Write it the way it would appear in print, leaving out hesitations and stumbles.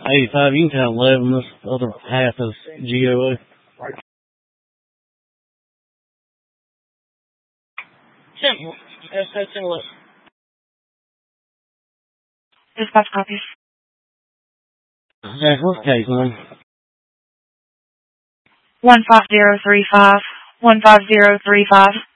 85, you can count 11. This other half is GOA. Simple. That's so simple. Dispatch copies. Okay, what's case, man? 15035. 15035.